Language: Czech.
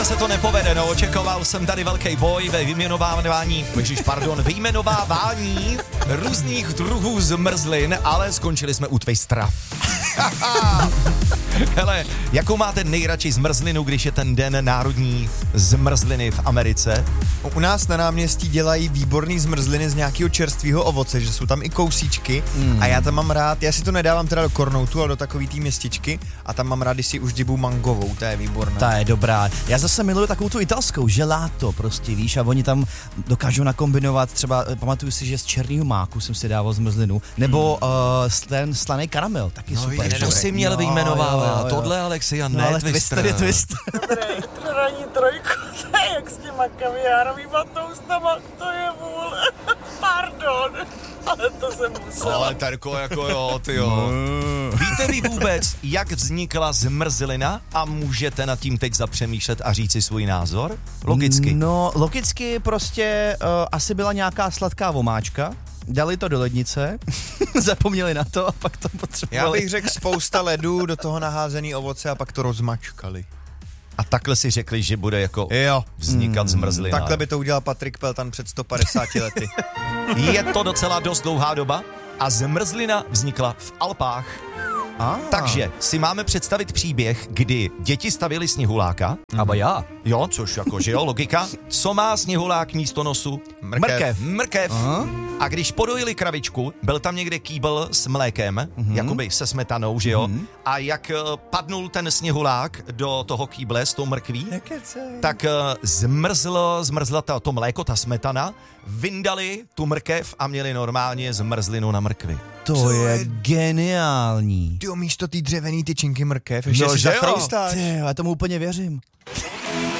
Se to nepovede, no, očekoval jsem tady velký boj ve vyjmenovávání různých druhů zmrzlin, ale skončili jsme u Twistra. Hele, jakou máte nejradši zmrzlinu, když je ten den národní zmrzliny v Americe? U nás na náměstí dělají výborný zmrzliny z nějakého čerstvého ovoce, že jsou tam i kousíčky a já tam mám rád, já si to nedávám teda do kornoutu, ale do takový té městičky a tam mám rád, když si už děbu mangovou, to je výborná. Ta je dobrá. Já zase miluju takovou tu italskou, gelato prostě, víš, a oni tam dokážou nakombinovat, třeba pamatuju si, že z černého máku jsem si dával zmrzlinu, nebo ten slaný karamel, taky super. To si měl vyjmenovávat, tohle Alexia, ne ale Twister. je Twister. Ranní trojku, to je jak s těma kaviárovýma toustama, to je vůle. Pardon, ale to jsem musela. Ale Terko, jako jo, ty jo. Víte vy vůbec, jak vznikla zmrzlina a můžete nad tím teď zapřemýšlet a říct si svůj názor? Logicky. No, logicky prostě asi byla nějaká sladká vomáčka, dali to do lednice, zapomněli na to a pak to potřebovali. Já bych řekl spousta ledů, do toho naházený ovoce a pak to rozmačkali. A takhle si řekli, že bude jako vznikat zmrzlina. Takhle by to udělal Patrik Peltan před 150 lety. Je to docela dost dlouhá doba a zmrzlina vznikla v Alpách. Takže si máme představit příběh, kdy děti stavěli sněhuláka. Aba já. Jo, což jako, že jo, logika. Co má sněhulák místo nosu? Mrkev. A když podojili kravičku, byl tam někde kýbl s mlékem, jakoby se smetanou, že jo? A jak padnul ten sněhulák do toho kýble s tou mrkví, tak zmrzla to mléko, ta smetana, vyndali tu mrkev a měli normálně zmrzlinu na mrkvi. To je geniální. Ty místo té dřevěný tyčinky mrkev, ještě No, si že jo? zachroustáš. Ty, já tomu úplně věřím.